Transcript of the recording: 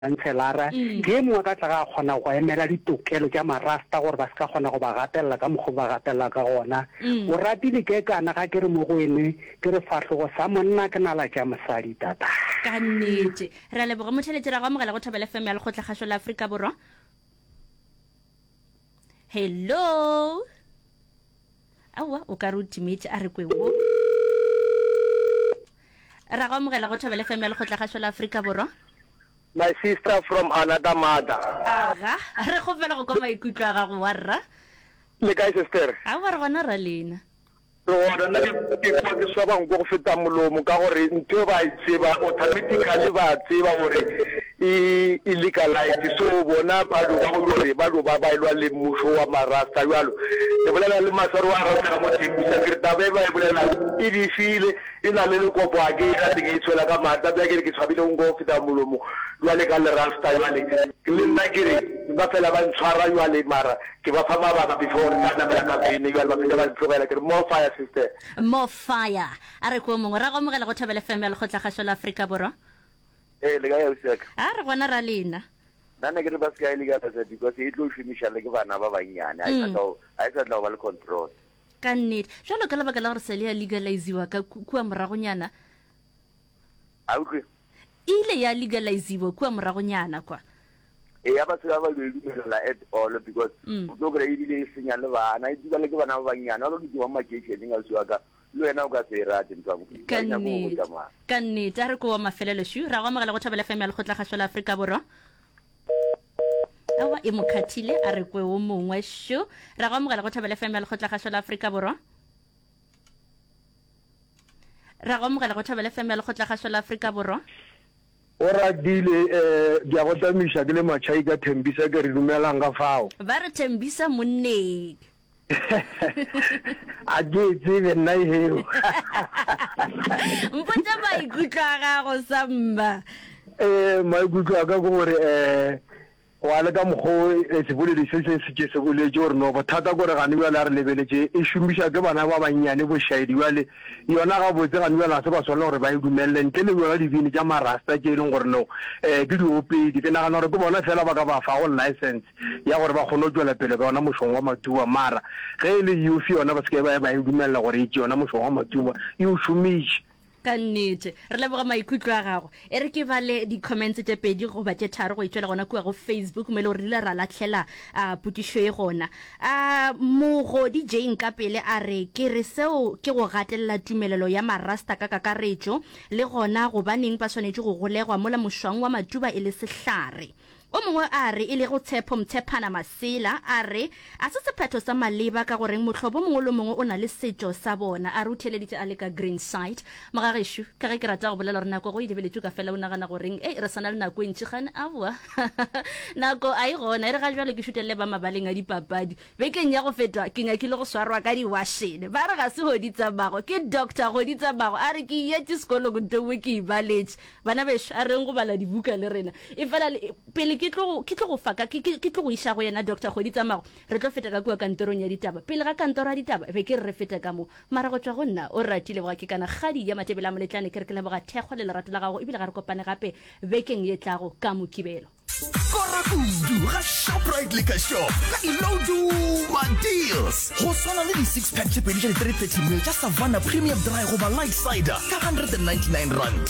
Anselara ke mo ka tla gona go emela ditokelo tsa marasta gore ba ska gona go ba gatella ka mogho ba gatella ka gona o ratile ke kana ga ke re mo go ene ke re fahlogo sa monna ke nala tsa mosadi tata ka nnete re le boga motheletse ra go amogela go Thobela FM ya lekgotla kgaso la Afrika Borwa. Hello awa o ka re ultimate a re kwewo ra go amogela go Thobela FM ya lekgotla kgaso la Afrika Borwa. My sister from another mother. Aga re go fela go koma ikutlo ga go warra Le kae sister? a wa re bona ra lena Ro na ke ke so ba go feta molomo ka gore ntwe ba tseba automatically ba tseba gore illegalize so bona ba lo ba gore ba lo ba ilwa le musho wa marasta jalo le bolela le masaro wa rata mo tshepisa ke tabe ba bolela di file ina le go bwa ke ga ke tswela ka mata ba ke tshabile ngo feta molomo jwale ka le rasta jwale ke le nna ke re ba fela ba ntshwara jwale mara ke ba fama ba before kana ba ka bene jwale ba fela ba tlogela ke more fire sister more fire a re go mongwe ra go amogela go Thobela FM ya lekgotla kgaso la Afrika Borwa. le ga ya usiaka a re bona ra lena nana ke re ba ska ile ga tsa because e tlo shumisha le ke bana ba banyane a sa tla ba le control ka nnete jalo ka lebaka la gore se le ya legaliziwa ka kua moragonyana a utlwe ile ya legaliziwa kua moragonyana kwa ya ba tsaba ba dumela at all because o tlo kry ile senya le bana e dula le ke bana ba banyane ba di wa maketšhe nga usiaka le wena o ka se rate ntwa go ka nnete a re ko wa mafelelo shu ra go amogela go Thobela FM ya lekgotla kgaso la Afrika Borwa. awa e mokhathile a re kwe o mongwe shu ra go amogela go Thobela FM ya lekgotla kgaso la Afrika Borwa. ra go amogela go Thobela FM ya lekgotla kgaso la Afrika Borwa. o radile dia go tamisha ke le matšhai ka Thembisa ke re dumelang ka fao ba re Thembisa monne a ke tsebe nna heo mpotsa ba ikutla ga go samba maikutlo a ka ke gore wa le ka mogho se boledi se se boletse gore no bothata gore ga nwa la re lebeletse e shumisha ke bana ba banyane bo shaidi wale yona ga botse ga nwa se ba sola gore ba idumelele ntle le yona dibini tsa marasta ke leng gore no ke di opedi ke nagana gore ke bona fela ba ka ba fa go license ya gore ba kgone go tswela pele ka yona mošong wa matuba mara ge e le youth yona ba se ba idumelela gore e tse yona mošong wa matuba e o shumisha ka nnete re leboga maikutlo a gago e re ke bale di-comments tse pedi go ba tse tharo go itswela gona kua go Facebook mo e le gore rile ra latlhela putišo e gona mogodi Jane ka pele a re ke re seo ke go gatelela tumelelo ya marasta ka kakaretšo le gona go baneng ba swanetše go golegwa mola mošwang wa matuba e le sehlare o mongwe a re e le go tshepo mtshepana masela a re a se sephetho sa maleba ka gore motlhobo mongwe le mongwe o na le setšo sa bona a re utheleditse a le ka green side magageshu ka ge ke rata go bolela gore nako go e lebeletse ka fela o nagana goreng re sana le nako e ntši gane aowa nako a e gona e re ga jwale ke šutelele ba mabaleng a dipapadi bekeng ya go fetwa ke nyakile go swarwa ka diwašene ba re ga se godi tsamago ke doctor godi tsamago a re ke yetse sekolo gontewe ke ibaletse bana bešo a reng go bala dibuka le rena e fela pele ke tlo go faka ke tlo go isa go yena doctor go tsamago re tlo feta ka kua kantorong ya ditaba pele ga kantoro ya ditaba be ke re feta ka mo mara go tswa go nna o ratile boga ke kana gadi ya matebela moletlane ke re ke leboga thekgo le lerato la gago e bile ga re kopane gape bekeng ye tlago ka mokibelo Kora kudu ga Shoprite le ka shop la iloduma deals go swana le di 6 pack tse pedi tša di 330 ml tša Savannah Premium Dry goba Light Cider ka 199 rand